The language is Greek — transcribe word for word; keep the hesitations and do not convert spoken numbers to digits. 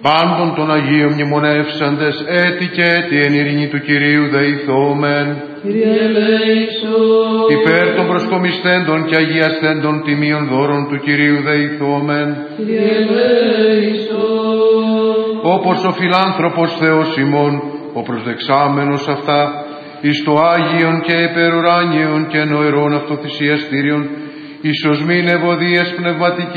Πάντων των Αγίων μνημονεύσαντες έτη και έτη εν ειρήνη του Κυρίου δεηθόμεν. Κύριε ελέησον. Υπέρ των προσκομισθέντων και αγιασθέντων τιμίων δώρων του Κυρίου δεηθόμεν. Κύριε ελέησον. Όπως ο φιλάνθρωπος Θεός ημών, ο προσδεξάμενος αυτά, εις το Άγιον και υπερουράνιον και νοερών αυτοθυσιαστήριον, εις οσμήν ευωδίες πνευματικής